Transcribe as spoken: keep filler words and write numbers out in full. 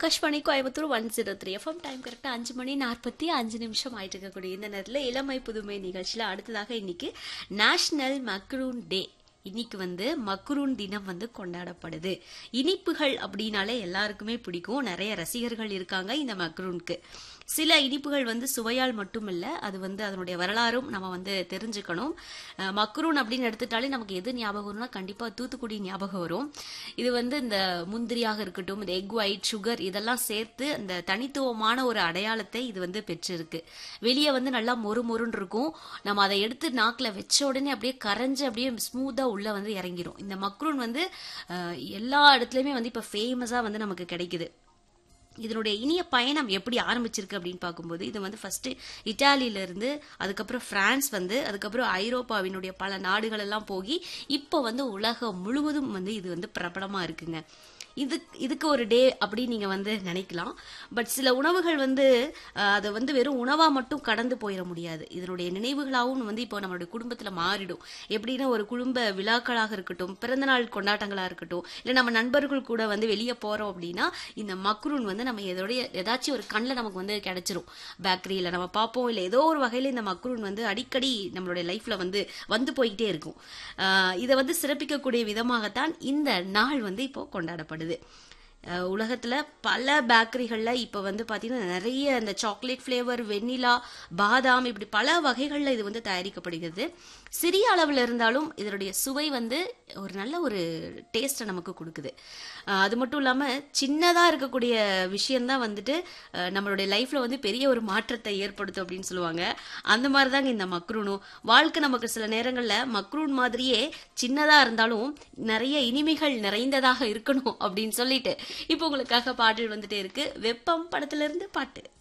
Akashvani Coimbatore one zero three FM time கரெக்டாக அஞ்சு மணி நாற்பத்தி அஞ்சு நிமிஷம் ஆயிட்டு இருக்கக்கூடிய இந்த நேரத்தில் இளமை புதுமை நிகழ்ச்சியில் அடுத்ததாக இன்னைக்கு நேஷனல் மக்ரூன் டே. இன்னைக்கு வந்து மக்ரூன் தினம் வந்து கொண்டாடப்படுது. இனிப்புகள் அப்படின்னாலே எல்லாருக்குமே பிடிக்கும். நிறைய ரசிகர்கள் இருக்காங்க இந்த மக்ரூனுக்கு. சில இனிப்புகள் வந்து சுவையால் மட்டுமில்ல, அது வந்து அதனுடைய வரலாறும் நம்ம வந்து தெரிஞ்சுக்கணும். மக்ரூன் அப்படின்னு எடுத்துட்டாலே நமக்கு எது ஞாபகம் வரும்னா கண்டிப்பா தூத்துக்குடி ஞாபகம் வரும். இது வந்து இந்த முந்திரியாக இருக்கட்டும், இந்த எக் ஒயிட், சுகர் இதெல்லாம் சேர்த்து அந்த தனித்துவமான ஒரு அடையாளத்தை இது வந்து பெற்றிருக்கு. வெளியே வந்து நல்லா மொறு மொறுன்னு இருக்கும். நம்ம அதை எடுத்து நாக்கில் வச்ச உடனே அப்படியே கரைஞ்சு அப்படியே ஸ்மூத்தா உள்ள வந்து இறங்கிடும். இந்த மக்ரூன் வந்து எல்லா இடத்துலயுமே வந்து இப்ப ஃபேமஸா வந்து நமக்கு கிடைக்குது. இதனுடைய இனிய பயணம் எப்படி ஆரம்பிச்சிருக்கு அப்படின்னு பார்க்கும்போது, இது வந்து ஃபர்ஸ்ட் இட்டாலியில இருந்து, அதுக்கப்புறம் பிரான்ஸ் வந்து, அதுக்கப்புறம் ஐரோப்பாவினுடைய பல நாடுகள் எல்லாம் போகி இப்போ வந்து உலகம் முழுவதும் வந்து இது வந்து பிரபலமா இருக்குங்க. இது இதுக்கு ஒரு டே அப்படின்னு நீங்க வந்து நினைக்கலாம். பட் சில உணவுகள் வந்து அதை வந்து வெறும் உணவா மட்டும் கடந்து போயிட முடியாது. இதனுடைய நினைவுகளாகவும் வந்து இப்போ நம்மளுடைய குடும்பத்துல மாறிடும். எப்படின்னா ஒரு குடும்ப விழாக்களாக இருக்கட்டும், பிறந்தநாள் கொண்டாட்டங்களா இருக்கட்டும், இல்லை நம்ம நண்பர்கள் கூட வந்து வெளியே போறோம் அப்படின்னா இந்த மக்ரூன் வந்து நம்ம எதோடைய ஏதாச்சும் ஒரு கண்ணில் நமக்கு வந்து கிடைச்சிரும். பேக்கரியில நம்ம பார்ப்போம், இல்லை ஏதோ ஒரு வகையில இந்த மக்ரூன் வந்து அடிக்கடி நம்மளுடைய லைஃப்ல வந்து வந்து போய்கிட்டே இருக்கும். ஆஹ் இதை வந்து சிறப்பிக்கக்கூடிய விதமாகத்தான் இந்த நாள் வந்து இப்போ கொண்டாடப்படுது. உலகத்துல பல பேக்கரிகள்ல இப்ப வந்து பாத்தீங்கன்னா நிறைய இந்த சாக்லேட் பிளேவர், வெண்ணிலா, பாதாம் இப்படி பல வகைகள்ல இது வந்து தயாரிக்கப்படுகிறது. சிறிய அளவுல இருந்தாலும் இதனுடைய சுவை வந்து ஒரு நல்ல ஒரு டேஸ்ட்டை நமக்கு கொடுக்குது. அது மட்டும் இல்லாம சின்னதா இருக்கக்கூடிய விஷயம்தான் வந்துட்டு நம்மளுடைய லைஃப்ல வந்து பெரிய ஒரு மாற்றத்தை ஏற்படுத்தும் அப்படின்னு சொல்லுவாங்க. அந்த மாதிரிதாங்க இந்த மக்ரூனும். வாழ்க்கை நமக்கு சில நேரங்கள்ல மக்ரூன் மாதிரியே சின்னதா இருந்தாலும் நிறைய இனிமைகள் நிறைந்ததாக இருக்கணும் அப்படின்னு சொல்லிட்டு இப்போ உங்களுக்காக பாடல் வந்துட்டே இருக்கு. வெப்பம் படத்துல இருந்து பாட்டு.